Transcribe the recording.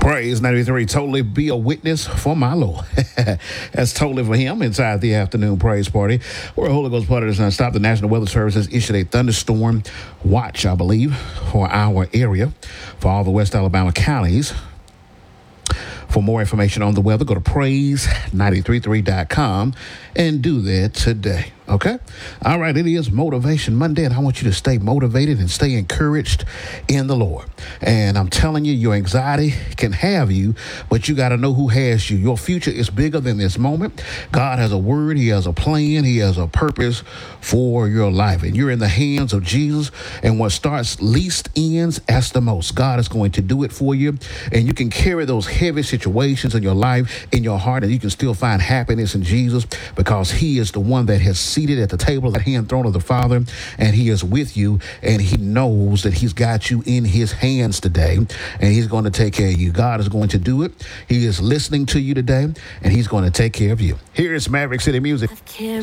Praise 93, totally be a witness for my Lord. That's totally for him inside the afternoon praise party. Where Holy Ghost party does not stop. The National Weather Service has issued a thunderstorm watch, I believe, for our area, for all the West Alabama counties. For more information on the weather, go to praise933.com and do that today. Okay? All right, it is Motivation Monday, and I want you to stay motivated and stay encouraged in the Lord. And I'm telling you, your anxiety can have you, but you got to know who has you. Your future is bigger than this moment. God has a word. He has a plan. He has a purpose for your life. And you're in the hands of Jesus. And what starts least ends as the most. God is going to do it for you. And you can carry those heavy situations in your life, in your heart, and you can still find happiness in Jesus because he is the one that has seated at the table, at the hand throne of the Father, and he is with you, and he knows that he's got you in his hands today, and he's going to take care of you. God is going to do it. He is listening to you today, and he's going to take care of you. Here is Maverick City Music.